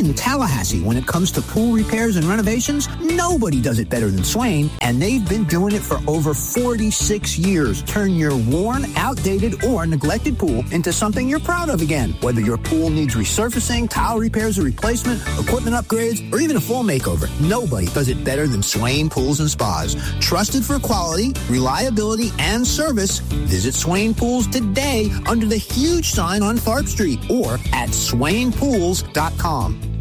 in Tallahassee, when it comes to pool repairs and renovations, nobody does it better than Swain, and they've been doing it for over 46 years. Turn your worn, outdated, or neglected pool into something you're proud of again. Whether your pool needs resurfacing, tile repairs or replacement, equipment upgrades, or even a full makeover, nobody does it better than Swain Pools and Spas. Trusted for quality, reliability, and service, visit Swain Pools today under the huge sign on Tharp Street or at swainpools.com.